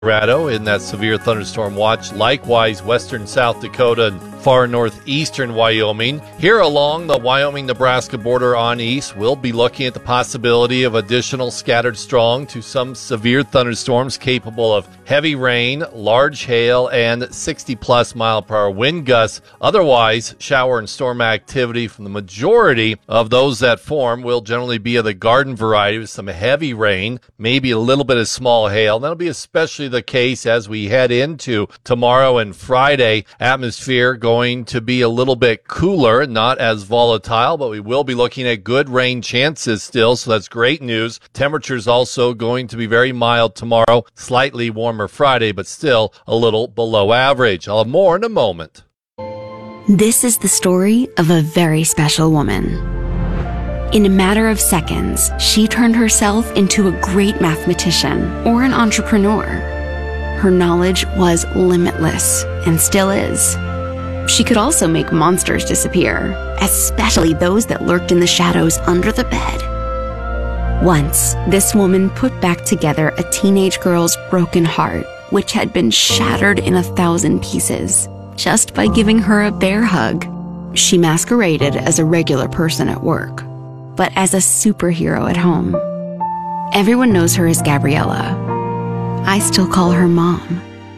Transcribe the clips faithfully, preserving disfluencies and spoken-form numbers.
Colorado in that severe thunderstorm watch. Likewise, western South Dakota and far northeastern Wyoming. Here along the Wyoming-Nebraska border on east, we'll be looking at the possibility of additional scattered strong to some severe thunderstorms capable of heavy rain, large hail, and sixty-plus mile per hour wind gusts. Otherwise, shower and storm activity from the majority of those that form will generally be of the garden variety with some heavy rain, maybe a little bit of small hail. That'll be especially the case as we head into tomorrow and Friday. Atmosphere going to be a little bit cooler, not as volatile, but we will be looking at good rain chances still, so that's great news. Temperatures also going to be very mild tomorrow, slightly warmer Friday, but still a little below average. I'll have more in a moment. This is the story of a very special woman. In a matter of seconds, she turned herself into a great mathematician or an entrepreneur. Her knowledge was limitless and still is. She could also make monsters disappear, especially those that lurked in the shadows under the bed. Once, this woman put back together a teenage girl's broken heart, which had been shattered in a thousand pieces, just by giving her a bear hug. She masqueraded as a regular person at work, but as a superhero at home. Everyone knows her as Gabriella. I still call her Mom.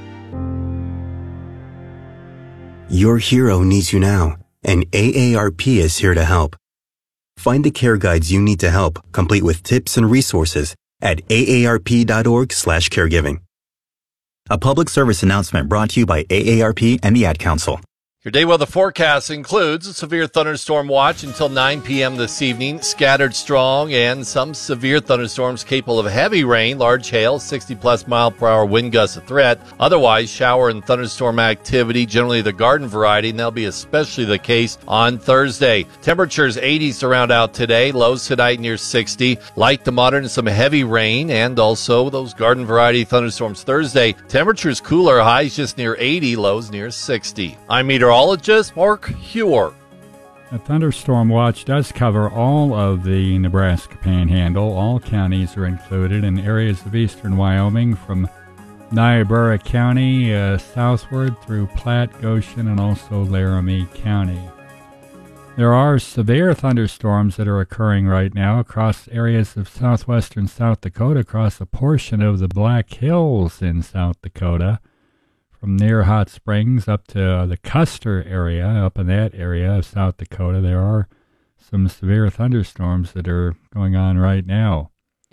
Your hero needs you now, and A A R P is here to help. Find the care guides you need to help, complete with tips and resources at A A R P dot org slash caregiving. A public service announcement brought to you by A A R P and the Ad Council. Your day weather forecast includes a severe thunderstorm watch until nine p.m. this evening, scattered strong and some severe thunderstorms capable of heavy rain, large hail, sixty-plus mile per hour wind gusts a threat. Otherwise, shower and thunderstorm activity, generally the garden variety, and that'll be especially the case on Thursday. Temperatures eighties around out today, lows tonight near sixty. Light to moderate and some heavy rain, and also those garden variety thunderstorms Thursday. Temperatures cooler, highs just near eighty, lows near sixty. I'm meteorologist Mark Huer. A thunderstorm watch does cover all of the Nebraska Panhandle. All counties are included in areas of eastern Wyoming from Niobrara County uh, southward through Platte, Goshen, and also Laramie County. There are severe thunderstorms that are occurring right now across areas of southwestern South Dakota, across a portion of the Black Hills in South Dakota. From near Hot Springs up to uh, the Custer area, up in that area of South Dakota, there are some severe thunderstorms that are going on right now.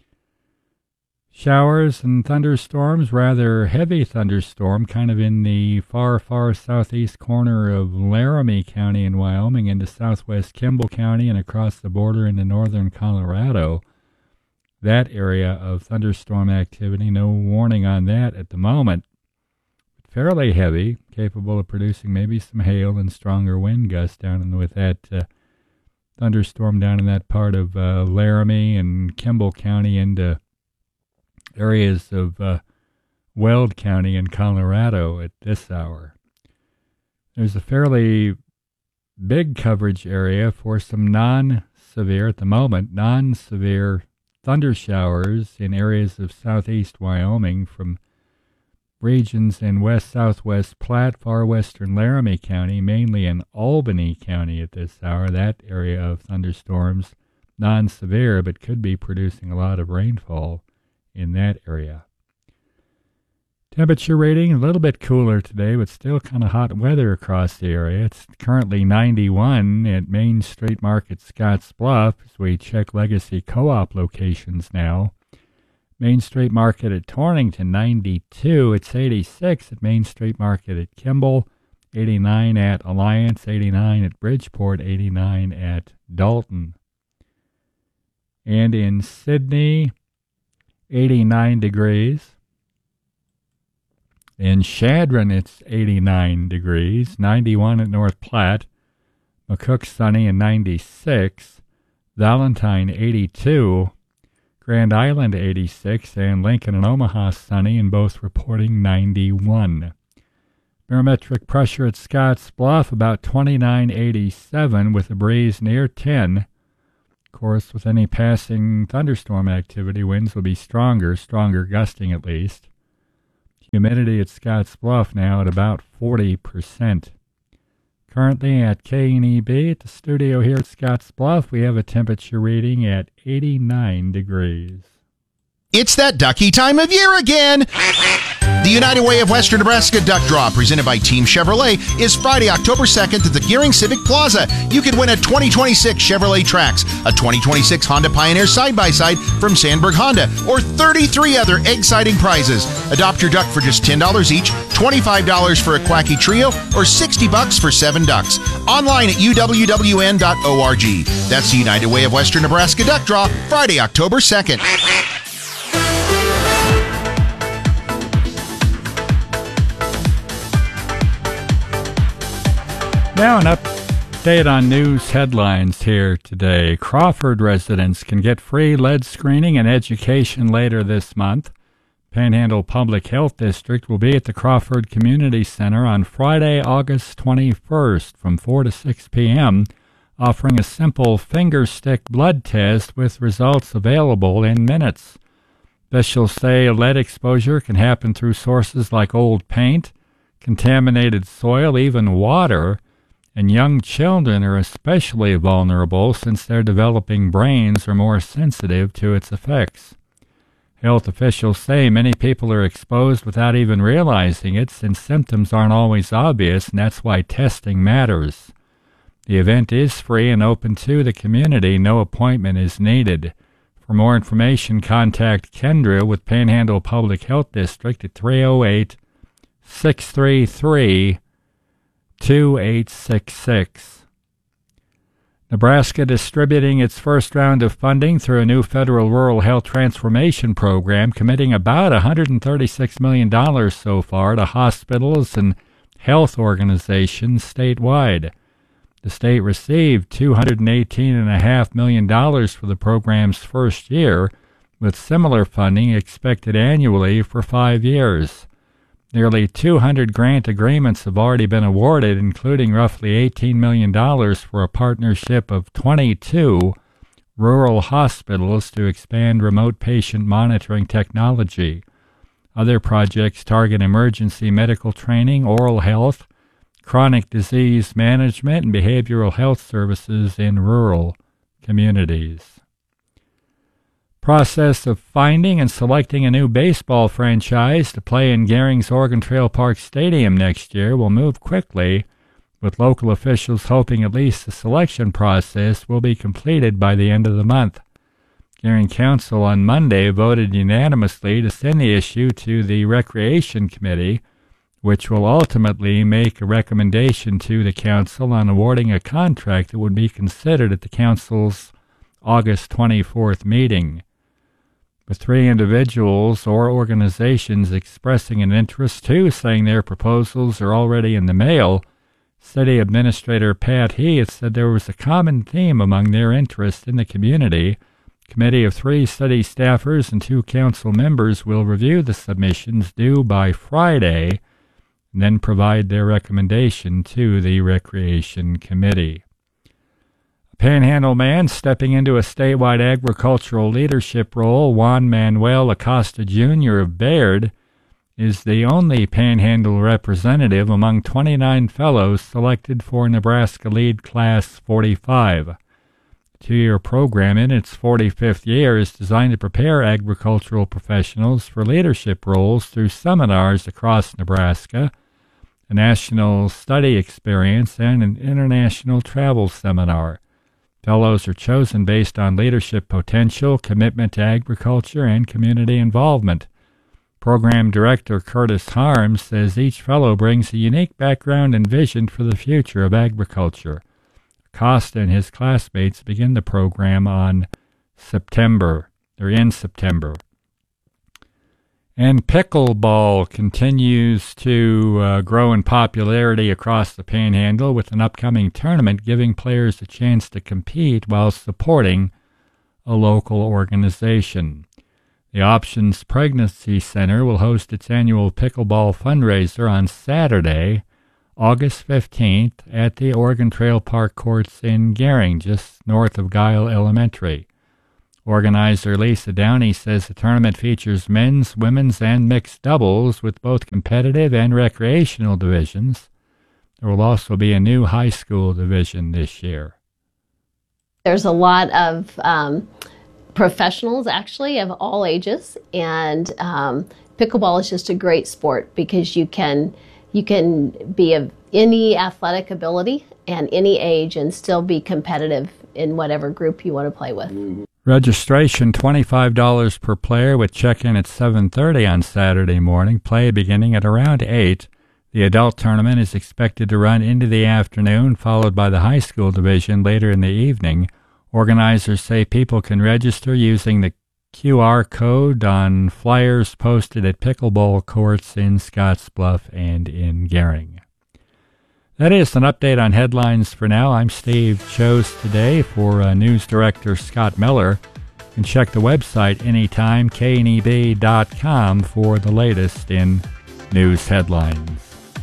Showers and thunderstorms, rather heavy thunderstorm, kind of in the far, far southeast corner of Laramie County in Wyoming into southwest Kimball County and across the border into northern Colorado. That area of thunderstorm activity, no warning on that at the moment. Fairly heavy, capable of producing maybe some hail and stronger wind gusts down in, with that uh, thunderstorm down in that part of uh, Laramie and Kimball County into areas of uh, Weld County in Colorado at this hour. There's a fairly big coverage area for some non-severe, at the moment, non-severe thunder showers in areas of southeast Wyoming from regions in west-southwest Platte, far western Laramie County, mainly in Albany County at this hour. That area of thunderstorms, non-severe, but could be producing a lot of rainfall in that area. Temperature rating, a little bit cooler today, but still kind of hot weather across the area. It's currently ninety-one at Main Street Market, Scotts Bluff, as we check Legacy Co-op locations now. Main Street Market at Torrington, ninety-two. It's eighty-six at Main Street Market at Kimball, eighty-nine at Alliance, eighty-nine at Bridgeport, eighty-nine at Dalton. And in Sydney, eighty-nine degrees. In Chadron, it's eighty-nine degrees. ninety-one at North Platte. McCook, sunny, and ninety-six. Valentine, eighty-two. Grand Island, eighty-six, and Lincoln and Omaha, sunny, and both reporting ninety-one. Barometric pressure at Scotts Bluff, about twenty-nine eighty-seven, with a breeze near ten. Of course, with any passing thunderstorm activity, winds will be stronger, stronger gusting at least. Humidity at Scotts Bluff now at about forty percent. Currently at K N E B at the studio here at Scotts Bluff, we have a temperature reading at eighty-nine degrees. It's that ducky time of year again. The United Way of Western Nebraska Duck Draw, presented by Team Chevrolet, is Friday, October second at the Gearing Civic Plaza. You could win a twenty twenty-six Chevrolet Trax, a twenty twenty-six Honda Pioneer side-by-side from Sandberg Honda, or thirty-three other exciting prizes. Adopt your duck for just ten dollars each, twenty-five dollars for a Quacky Trio, or sixty bucks for seven ducks. Online at U W W N dot org. That's the United Way of Western Nebraska Duck Draw, Friday, October second. Now an update on news headlines here today. Crawford residents can get free lead screening and education later this month. Panhandle Public Health District will be at the Crawford Community Center on Friday, August twenty-first from four to six p.m., offering a simple finger stick blood test with results available in minutes. Officials say lead exposure can happen through sources like old paint, contaminated soil, even water, and young children are especially vulnerable since their developing brains are more sensitive to its effects. Health officials say many people are exposed without even realizing it, since symptoms aren't always obvious, and that's why testing matters. The event is free and open to the community. No appointment is needed. For more information, contact Kendra with Panhandle Public Health District at three oh eight, six three three, two eight six six. Nebraska distributing its first round of funding through a new federal rural health transformation program, committing about one hundred thirty-six million dollars so far to hospitals and health organizations statewide. The state received two hundred eighteen point five million dollars for the program's first year, with similar funding expected annually for five years. Nearly two hundred grant agreements have already been awarded, including roughly eighteen million dollars for a partnership of twenty-two rural hospitals to expand remote patient monitoring technology. Other projects target emergency medical training, oral health, chronic disease management, and behavioral health services in rural communities. Process of finding and selecting a new baseball franchise to play in Gearing's Oregon Trail Park Stadium next year will move quickly, with local officials hoping at least the selection process will be completed by the end of the month. Gearing Council on Monday voted unanimously to send the issue to the Recreation Committee, which will ultimately make a recommendation to the Council on awarding a contract that would be considered at the Council's August twenty-fourth meeting. With three individuals or organizations expressing an interest, too, saying their proposals are already in the mail, City Administrator Pat Heath said there was a common theme among their interest in the community. A committee of three city staffers and two council members will review the submissions due by Friday and then provide their recommendation to the Recreation Committee. Panhandle man stepping into a statewide agricultural leadership role, Juan Manuel Acosta Junior of Bayard, is the only Panhandle representative among twenty-nine fellows selected for Nebraska Lead Class forty-five. The two-year program in its forty-fifth year is designed to prepare agricultural professionals for leadership roles through seminars across Nebraska, a national study experience, and an international travel seminar. Fellows are chosen based on leadership potential, commitment to agriculture, and community involvement. Program Director Curtis Harms says each fellow brings a unique background and vision for the future of agriculture. Acosta and his classmates begin the program on September, or in September. And pickleball continues to uh, grow in popularity across the Panhandle, with an upcoming tournament giving players a chance to compete while supporting a local organization. The Options Pregnancy Center will host its annual pickleball fundraiser on Saturday, August fifteenth, at the Oregon Trail Park Courts in Gearing, just north of Guile Elementary. Organizer Lisa Downey says the tournament features men's, women's, and mixed doubles with both competitive and recreational divisions. There will also be a new high school division this year. There's a lot of um, professionals, actually, of all ages, and um, pickleball is just a great sport because you can you can be of any athletic ability and any age and still be competitive in whatever group you want to play with. Registration twenty-five dollars per player with check-in at seven thirty on Saturday morning, play beginning at around eight. The adult tournament is expected to run into the afternoon, followed by the high school division later in the evening. Organizers say people can register using the Q R code on flyers posted at pickleball courts in Scottsbluff and in Gering. That is an update on headlines for now. I'm Steve Chose today for uh, News Director Scott Miller. You can check the website anytime, K N E B dot com, for the latest in news headlines.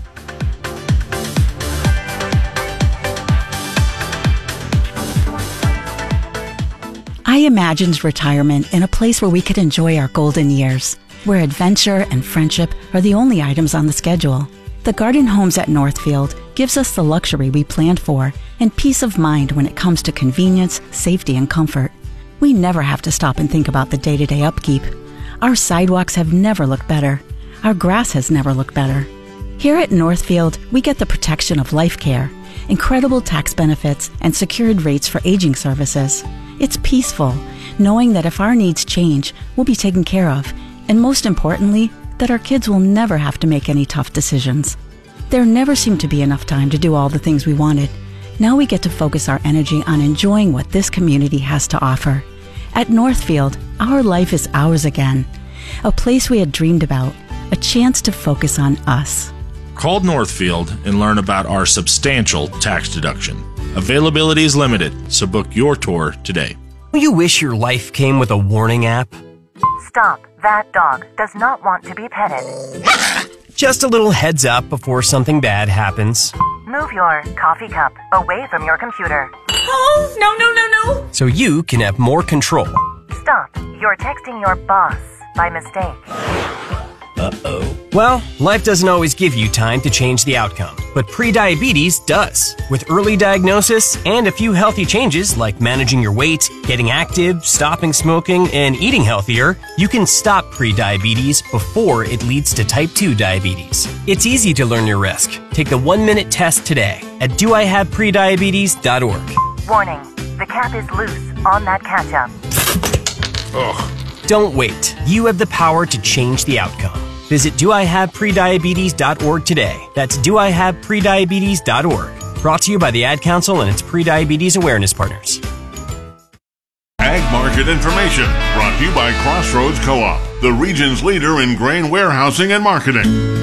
I imagined retirement in a place where we could enjoy our golden years, where adventure and friendship are the only items on the schedule. The Garden Homes at Northfield gives us the luxury we planned for and peace of mind when it comes to convenience, safety, and comfort. We never have to stop and think about the day-to-day upkeep. Our sidewalks have never looked better. Our grass has never looked better. Here at Northfield, we get the protection of life care, incredible tax benefits, and secured rates for aging services. It's peaceful, knowing that if our needs change, we'll be taken care of, and most importantly, that our kids will never have to make any tough decisions. There never seemed to be enough time to do all the things we wanted. Now we get to focus our energy on enjoying what this community has to offer. At Northfield, our life is ours again. A place we had dreamed about, a chance to focus on us. Call Northfield and learn about our substantial tax deduction. Availability is limited, so book your tour today. You wish your life came with a warning app? Stop. That dog does not want to be petted. Just a little heads up before something bad happens. Move your coffee cup away from your computer. Oh, no, no, no, no. So you can have more control. Stop. You're texting your boss by mistake. Uh-oh. Well, life doesn't always give you time to change the outcome, but prediabetes does. With early diagnosis and a few healthy changes like managing your weight, getting active, stopping smoking, and eating healthier, you can stop prediabetes before it leads to type two diabetes. It's easy to learn your risk. Take the one-minute test today at do I have prediabetes dot org. Warning, the cap is loose on that ketchup. Ugh. Don't wait. You have the power to change the outcome. Visit do I have prediabetes dot org today. That's do I have prediabetes dot org. Brought to you by the Ad Council and its Prediabetes Awareness Partners. Ag Market Information, brought to you by Crossroads Co-op, the region's leader in grain warehousing and marketing.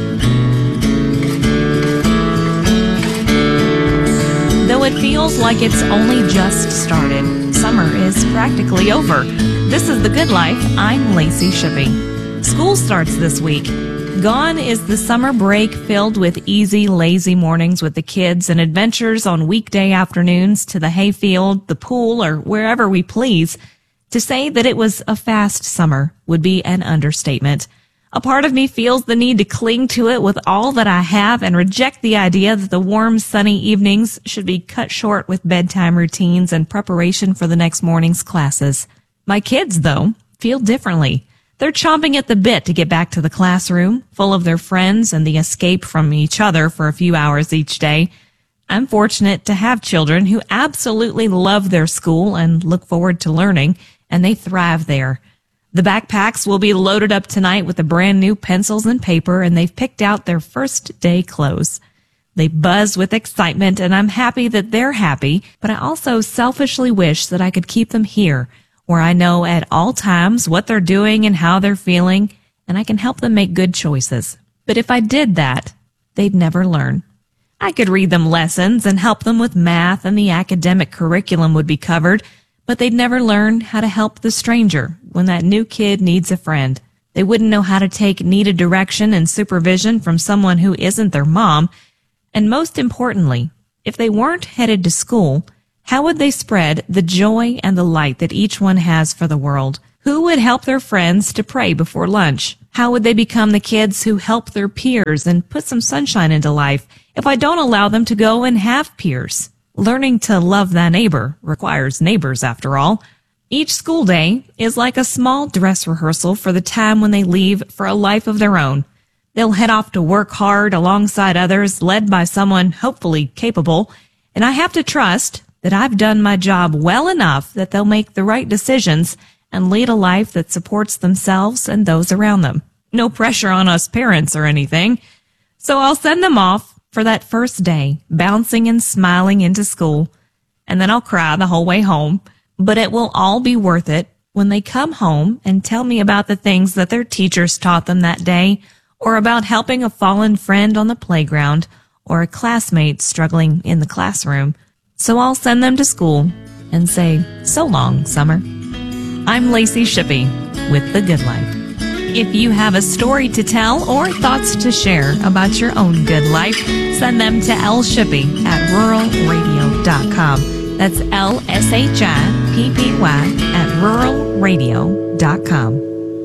Though it feels like it's only just started, summer is practically over. This is The Good Life. I'm Lacey Shippey. School starts this week. Gone is the summer break filled with easy, lazy mornings with the kids and adventures on weekday afternoons to the hayfield, the pool, or wherever we please. To say that it was a fast summer would be an understatement. A part of me feels the need to cling to it with all that I have and reject the idea that the warm, sunny evenings should be cut short with bedtime routines and preparation for the next morning's classes. My kids, though, feel differently. They're chomping at the bit to get back to the classroom, full of their friends and the escape from each other for a few hours each day. I'm fortunate to have children who absolutely love their school and look forward to learning, and they thrive there. The backpacks will be loaded up tonight with the brand new pencils and paper, and they've picked out their first day clothes. They buzz with excitement, and I'm happy that they're happy, but I also selfishly wish that I could keep them here, where I know at all times what they're doing and how they're feeling, and I can help them make good choices. But if I did that, they'd never learn. I could read them lessons and help them with math, and the academic curriculum would be covered, but they'd never learn how to help the stranger when that new kid needs a friend. They wouldn't know how to take needed direction and supervision from someone who isn't their mom. And most importantly, if they weren't headed to school, How would they spread the joy and the light that each one has for the world? Who would help their friends to pray before lunch? How would they become the kids who help their peers and put some sunshine into life if I don't allow them to go and have peers? Learning to love thy neighbor requires neighbors, after all. Each school day is like a small dress rehearsal for the time when they leave for a life of their own. They'll head off to work hard alongside others, led by someone hopefully capable, and I have to trust that I've done my job well enough that they'll make the right decisions and lead a life that supports themselves and those around them. No pressure on us parents or anything. So I'll send them off for that first day, bouncing and smiling into school, and then I'll cry the whole way home. But it will all be worth it when they come home and tell me about the things that their teachers taught them that day, or about helping a fallen friend on the playground, or a classmate struggling in the classroom. So I'll send them to school and say, so long, Summer. I'm Lacey Shippey with The Good Life. If you have a story to tell or thoughts to share about your own good life, send them to L Shippey at rural radio dot com. That's L S H I P P Y at rural radio dot com.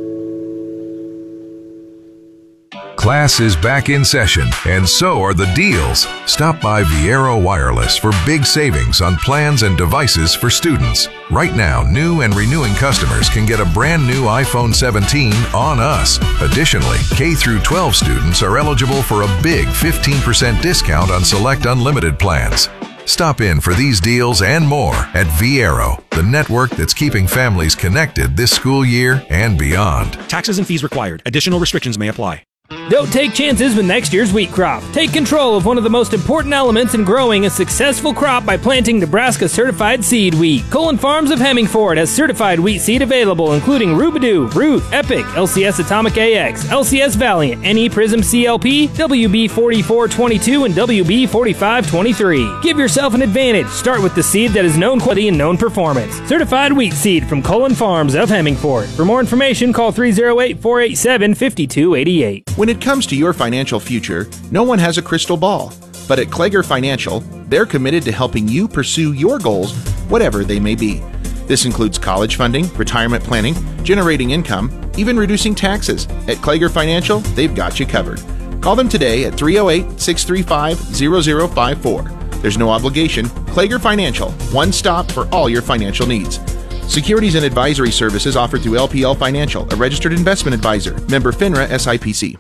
Class is back in session, and so are the deals. Stop by Viero Wireless for big savings on plans and devices for students. Right now, new and renewing customers can get a brand new iPhone seventeen on us. Additionally, K through twelve students are eligible for a big fifteen percent discount on select unlimited plans. Stop in for these deals and more at Viero, the network that's keeping families connected this school year and beyond. Taxes and fees required. Additional restrictions may apply. Don't take chances with next year's wheat crop. Take control of one of the most important elements in growing a successful crop by planting Nebraska certified seed wheat. Colin Farms of Hemingford has certified wheat seed available, including Rubidoo, Ruth, Epic, L C S Atomic A X, L C S Valiant, N E Prism C L P, W B forty-four twenty-two, and W B forty-five twenty-three. Give yourself an advantage. Start with the seed that is known quality and known performance. Certified wheat seed from Colin Farms of Hemingford. For more information, call three oh eight, four eight seven, five two eight eight. When it comes to your financial future, no one has a crystal ball. But at Klager Financial, they're committed to helping you pursue your goals, whatever they may be. This includes college funding, retirement planning, generating income, even reducing taxes. At Klager Financial, they've got you covered. Call them today at three oh eight, six three five, zero zero five four. There's no obligation. Klager Financial, one stop for all your financial needs. Securities and advisory services offered through L P L Financial, a registered investment advisor. Member FINRA S I P C.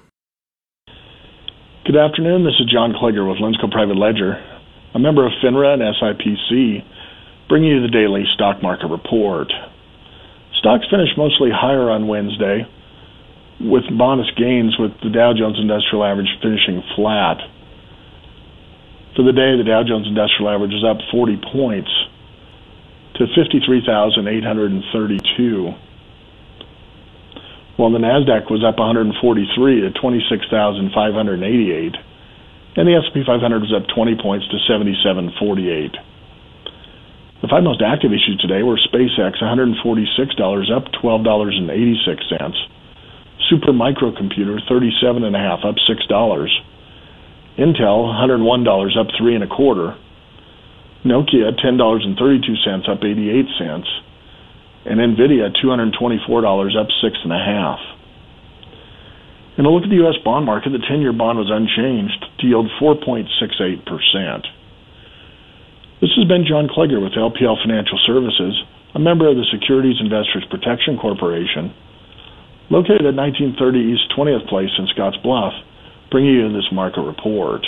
Good afternoon. This is John Klager with Linsco Private Ledger, a member of FINRA and S I P C, bringing you the daily stock market report. Stocks finished mostly higher on Wednesday, with modest gains, with the Dow Jones Industrial Average finishing flat. For the day, the Dow Jones Industrial Average was up forty points to fifty-three thousand eight hundred thirty-two, while the NASDAQ was up one hundred forty-three to twenty-six thousand five hundred eighty-eight, and the S and P five hundred was up twenty points to seventy-seven forty-eight. The five most active issues today were SpaceX, one hundred forty-six dollars, up twelve dollars and eighty-six cents. Super Microcomputer, thirty-seven and a half, up six dollars. Intel, one hundred one dollars, up three and a quarter. Nokia, ten dollars and thirty-two cents, up eighty-eight cents. And NVIDIA, two hundred twenty-four dollars, up six and a half. And a look at the U S bond market, the ten-year bond was unchanged to yield four point six eight percent. This has been John Klager with L P L Financial Services, a member of the Securities Investors Protection Corporation, located at nineteen thirty East twentieth Place in Scottsbluff, bringing you this market report.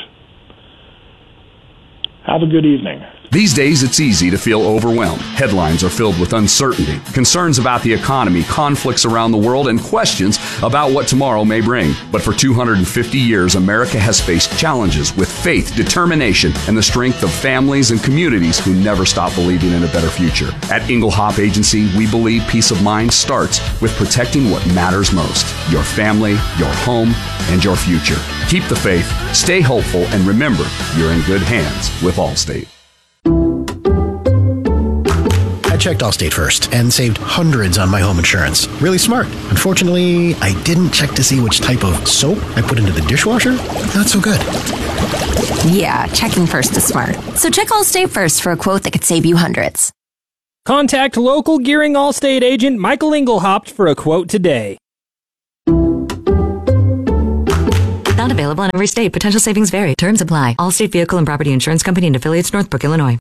Have a good evening. These days, it's easy to feel overwhelmed. Headlines are filled with uncertainty, concerns about the economy, conflicts around the world, and questions about what tomorrow may bring. But for two hundred fifty years, America has faced challenges with faith, determination, and the strength of families and communities who never stop believing in a better future. At Engelhop Agency, we believe peace of mind starts with protecting what matters most: your family, your home, and your future. Keep the faith, stay hopeful, and remember, you're in good hands with Allstate. checked Allstate first and saved hundreds on my home insurance. Really smart. Unfortunately, I didn't check to see which type of soap I put into the dishwasher. Not so good. Yeah, checking first is smart. So check Allstate first for a quote that could save you hundreds. Contact local Gearing Allstate agent Michael Engelhaupt for a quote today. Not available in every state. Potential savings vary. Terms apply. Allstate Vehicle and Property Insurance Company and affiliates, Northbrook, Illinois.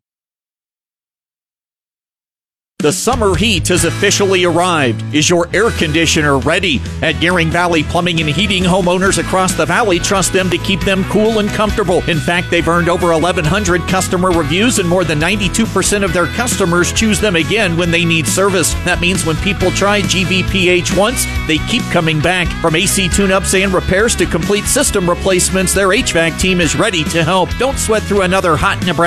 The summer heat has officially arrived. Is your air conditioner ready? At Gearing Valley Plumbing and Heating, homeowners across the valley trust them to keep them cool and comfortable. In fact, they've earned over eleven hundred customer reviews, and more than ninety-two percent of their customers choose them again when they need service. That means when people try G V P H once, they keep coming back. From A C tune-ups and repairs to complete system replacements, their H V A C team is ready to help. Don't sweat through another hot Nebraska